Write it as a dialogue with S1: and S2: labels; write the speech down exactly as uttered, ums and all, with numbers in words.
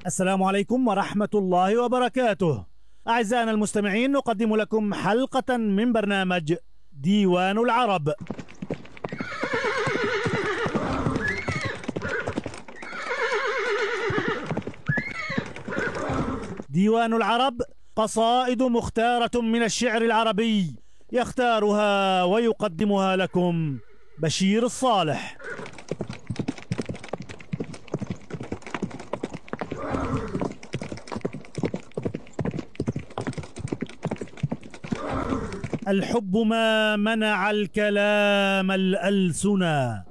S1: السلام عليكم ورحمة الله وبركاته. أعزائنا المستمعين، نقدم لكم حلقة من برنامج ديوان العرب. ديوان العرب قصائد مختارة من الشعر العربي، يختارها ويقدمها لكم بشير الصالح. الحب ما منع الكلام الألسنا،